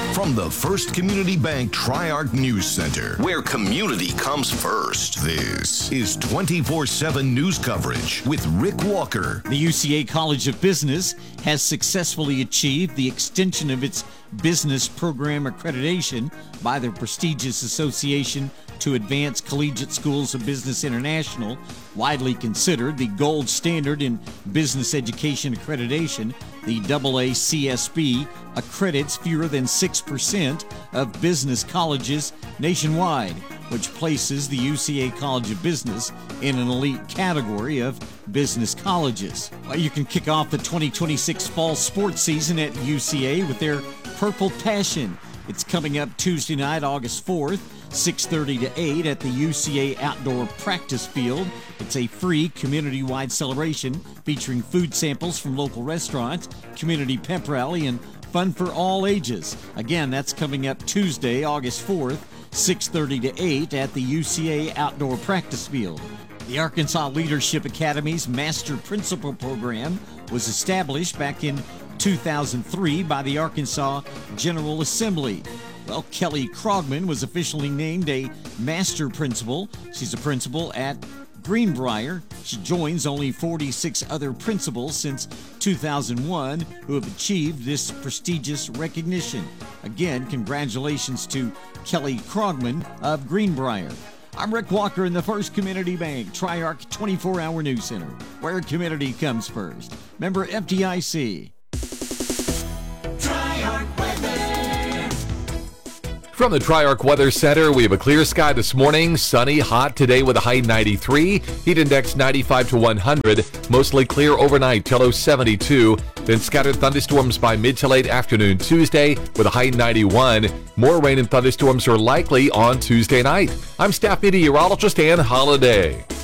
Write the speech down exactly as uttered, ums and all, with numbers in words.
From the First Community Bank Tri-Arc News Center, where community comes first, this is twenty-four seven news coverage with Rick Walker. The U C A College of Business has successfully achieved the extension of its business program accreditation by the prestigious Association to Advance Collegiate Schools of Business International, widely considered the gold standard in business education accreditation. The double A C S B accredits fewer than six percent of business colleges nationwide, which places the U C A College of Business in an elite category of business colleges. Well, you can kick off the twenty twenty-six fall sports season at U C A with their Purple Passion. It's coming up Tuesday night, August fourth, six thirty to eight at the U C A Outdoor Practice Field. It's a free community-wide celebration featuring food samples from local restaurants, community pep rally, and fun for all ages. Again, that's coming up Tuesday, August fourth, six thirty to eight at the U C A Outdoor Practice Field. The Arkansas Leadership Academy's Master Principal Program was established back in two thousand three by the Arkansas General Assembly. Well, Kelly Krogman was officially named a Master Principal. She's a principal at Greenbrier. She joins only forty-six other principals since two thousand one who have achieved this prestigious recognition. Again, congratulations to Kelly Krogman of Greenbrier. I'm Rick Walker in the First Community Bank Tri-Arc twenty-four hour News Center, where community comes first. Member F D I C. From the Tri-Arc Weather Center, we have a clear sky this morning. Sunny, hot today with a high ninety-three. Heat index ninety-five to one hundred. Mostly clear overnight till low seventy-two. Then scattered thunderstorms by mid to late afternoon Tuesday with a high ninety-one. More rain and thunderstorms are likely on Tuesday night. I'm staff meteorologist Ann Holiday.